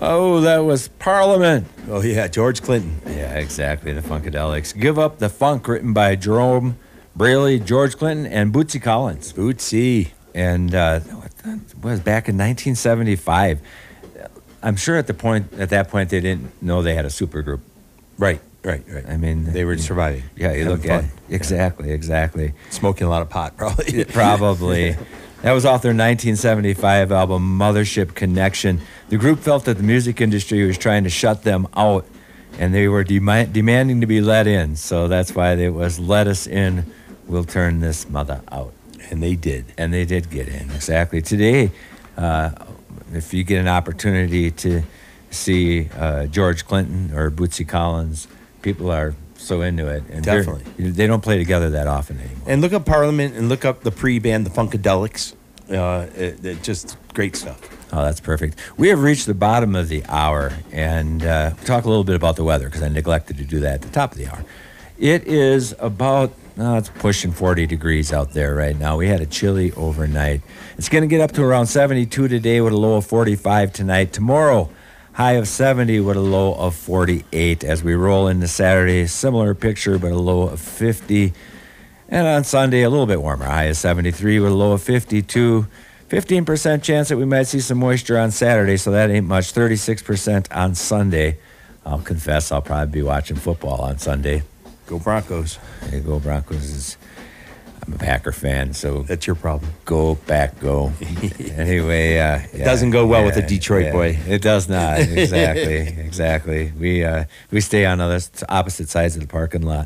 Oh, that was Parliament. Oh, yeah, George Clinton. Yeah, exactly, the Funkadelics. Give Up the Funk, written by Jerome Braley, George Clinton, and Bootsy Collins. Bootsy. And it was back in 1975. I'm sure at that point they didn't know they had a supergroup. Right. I mean, they were surviving. Yeah, you look at exactly. Smoking a lot of pot, probably. Probably. That was off their 1975 album, Mothership Connection. The group felt that the music industry was trying to shut them out, and they were demanding to be let in. So that's why it was "Let Us In, We'll Turn This Mother Out." And they did. And they did get in, exactly. Today, if you get an opportunity to see George Clinton or Bootsy Collins, people are so into it. And definitely. They don't play together that often anymore. And look up Parliament and look up the pre-band, the Funkadelics. Just great stuff. Oh, that's perfect. We have reached the bottom of the hour, and talk a little bit about the weather, because I neglected to do that at the top of the hour. It is about, it's pushing 40 degrees out there right now. We had a chilly overnight. It's going to get up to around 72 today with a low of 45 tonight. Tomorrow, high of 70 with a low of 48. As we roll into Saturday, similar picture, but a low of 50. And on Sunday, a little bit warmer, high of 73 with a low of 52. 15% chance that we might see some moisture on Saturday, so that ain't much. 36% on Sunday. I'll confess I'll probably be watching football on Sunday. Go Broncos. Hey, go Broncos. I'm a Packer fan, so... That's your problem. Go, back, go. Anyway, it doesn't go well with a Detroit boy. It does not. Exactly. We stay on the opposite sides of the parking lot.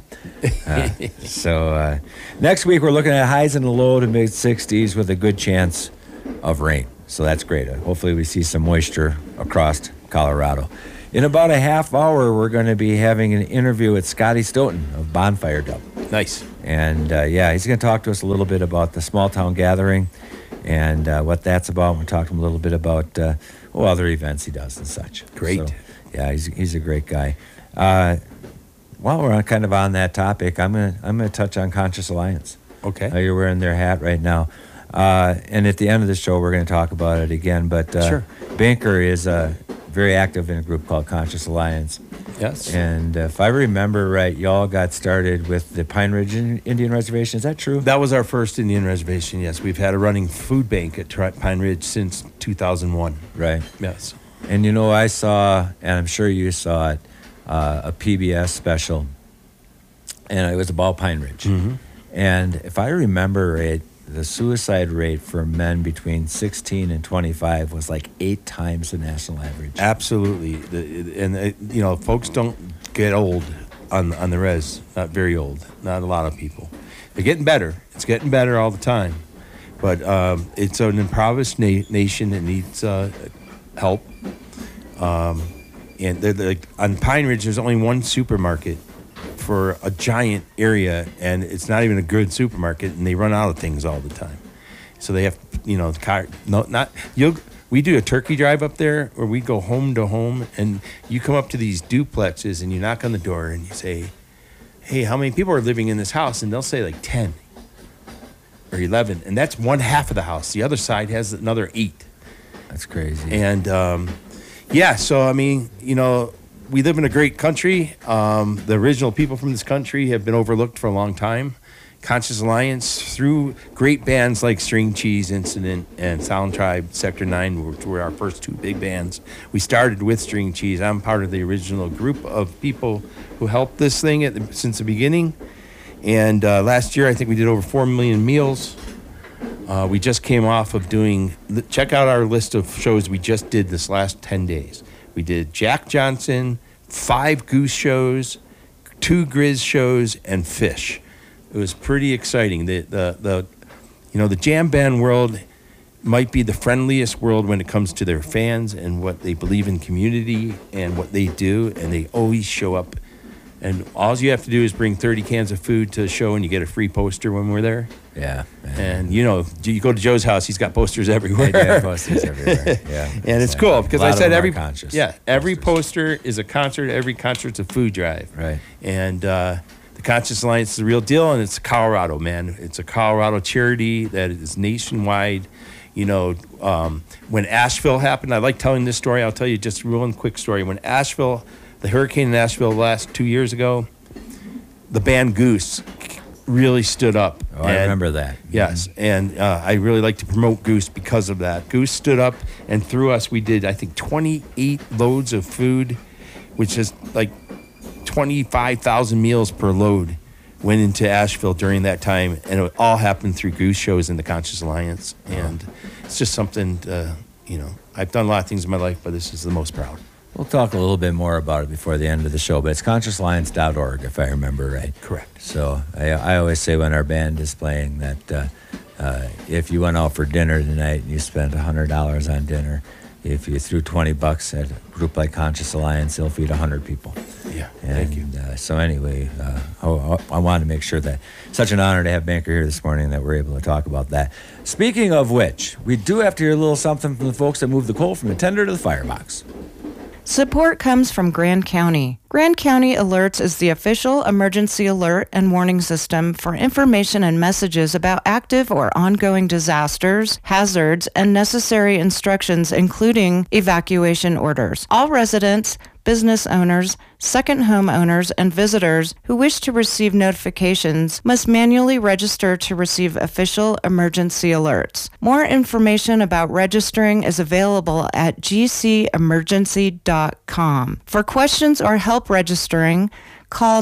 So next week, we're looking at highs in the low to mid-60s with a good chance of rain. So that's great. Hopefully we see some moisture across Colorado. In about a half hour, we're going to be having an interview with Scotty Stoughton of Bonfire Dub. Nice. And, he's going to talk to us a little bit about the small town gathering and what that's about. We'll talk to him a little bit about other events he does and such. Great. So, yeah, he's a great guy. While we're kind of on that topic, I'm gonna touch on Conscious Alliance. Okay. You're wearing their hat right now. And at the end of the show, we're going to talk about it again. But sure. Banker is very active in a group called Conscious Alliance. Yes. And if I remember right, y'all got started with the Pine Ridge Indian Reservation. Is that true? That was our first Indian reservation, yes. We've had a running food bank at Pine Ridge since 2001. Right. Yes. And I saw, and I'm sure you saw it, a PBS special, and it was about Pine Ridge. Mm-hmm. And if I remember right, the suicide rate for men between 16 and 25 was like 8 times the national average. Absolutely. Folks don't get old on the res. Not very old. Not a lot of people. They're getting better. It's getting better all the time. But it's an impoverished nation that needs help. And on Pine Ridge, there's only one supermarket for a giant area, and it's not even a good supermarket, and they run out of things all the time. So they have, we do a turkey drive up there where we go home to home, and you come up to these duplexes and you knock on the door and you say, hey, how many people are living in this house? And they'll say like 10 or 11, and that's one half of the house. The other side has another 8. That's crazy. And we live in a great country. The original people from this country have been overlooked for a long time. Conscious Alliance, through great bands like String Cheese Incident and Sound Tribe, Sector 9, which were our first 2 big bands. We started with String Cheese. I'm part of the original group of people who helped this thing since the beginning. And last year, I think we did over 4 million meals. We just came off of check out our list of shows we just did this last 10 days. We did Jack Johnson, 5 Goose shows, 2 Grizz shows, and Fish. It was pretty exciting. The jam band world might be the friendliest world when it comes to their fans and what they believe in community and what they do, and they always show up. And all you have to do is bring 30 cans of food to the show, and you get a free poster when we're there. Yeah. And, you go to Joe's house, he's got posters everywhere. They have posters everywhere, yeah. And it's cool, because I said every poster is a concert, every concert's a food drive. Right. And the Conscious Alliance is the real deal, and it's Colorado, man. It's a Colorado charity that is nationwide, When Asheville happened, I like telling this story. I'll tell you just a real quick story. When the hurricane in Asheville last 2 years ago, the band Goose really stood up. Oh, I remember that. Yes, and I really like to promote Goose because of that. Goose stood up, and through us, we did, I think, 28 loads of food, which is like 25,000 meals per load went into Asheville during that time, and it all happened through Goose shows in the Conscious Alliance. And it's just something, I've done a lot of things in my life, but this is the most proud. We'll talk a little bit more about it before the end of the show, but it's consciousalliance.org, if I remember right. Correct. So I always say when our band is playing that if you went out for dinner tonight and you spent $100 on dinner, if you threw $20 at a group like Conscious Alliance, they'll feed 100 people. Yeah, and, thank you. So anyway, I wanted to make sure that such an honor to have Banker here this morning that we're able to talk about that. Speaking of which, we do have to hear a little something from the folks that moved the coal from the tender to the firebox. Support comes from Grand County. Grand County Alerts is the official emergency alert and warning system for information and messages about active or ongoing disasters, hazards, and necessary instructions, including evacuation orders. All residents, business owners, second home owners, and visitors who wish to receive notifications must manually register to receive official emergency alerts. More information about registering is available at gcemergency.com. For questions or help registering, call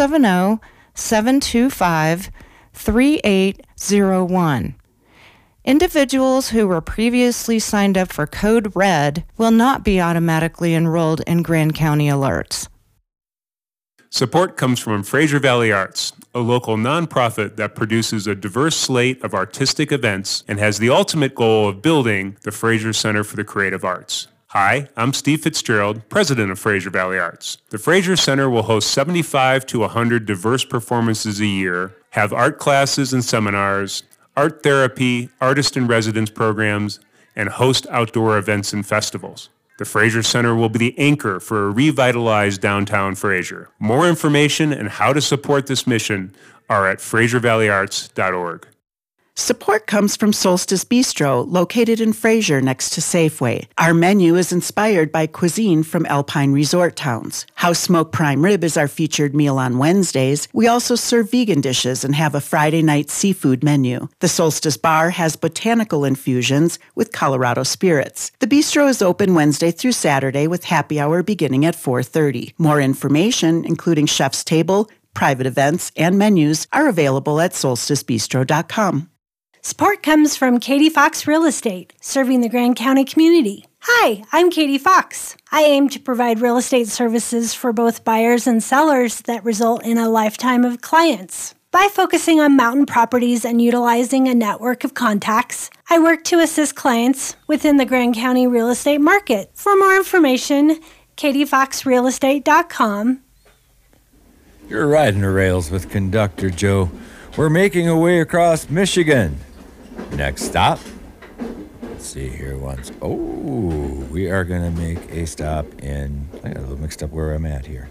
970-725-3801. Individuals who were previously signed up for Code Red will not be automatically enrolled in Grand County Alerts. Support comes from Fraser Valley Arts, a local nonprofit that produces a diverse slate of artistic events and has the ultimate goal of building the Fraser Center for the Creative Arts. Hi, I'm Steve Fitzgerald, president of Fraser Valley Arts. The Fraser Center will host 75 to 100 diverse performances a year, have art classes and seminars, art therapy, artist-in-residence programs, and host outdoor events and festivals. The Fraser Center will be the anchor for a revitalized downtown Fraser. More information and how to support this mission are at FraserValleyArts.org. Support comes from Solstice Bistro, located in Fraser next to Safeway. Our menu is inspired by cuisine from Alpine resort towns. House Smoked Prime Rib is our featured meal on Wednesdays. We also serve vegan dishes and have a Friday night seafood menu. The Solstice Bar has botanical infusions with Colorado spirits. The bistro is open Wednesday through Saturday with happy hour beginning at 4:30. More information, including chef's table, private events, and menus, are available at solsticebistro.com. Support comes from Katie Fox Real Estate, serving the Grand County community. Hi, I'm Katie Fox. I aim to provide real estate services for both buyers and sellers that result in a lifetime of clients. By focusing on mountain properties and utilizing a network of contacts, I work to assist clients within the Grand County real estate market. For more information, katiefoxrealestate.com. You're riding the rails with Conductor Joe. We're making our way across Michigan. Next stop. Let's see here once. Oh, we are going to make a stop in... I got a little mixed up where I'm at here.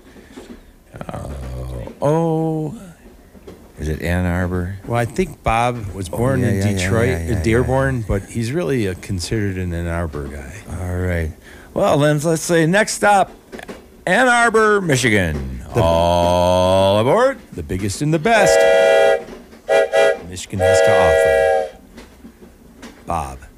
Is it Ann Arbor? Well, I think Bob was born in Detroit, Dearborn, but he's really considered an Ann Arbor guy. All right. Well, then let's say next stop, Ann Arbor, Michigan. All aboard. The biggest and the best Michigan has to offer. Bob.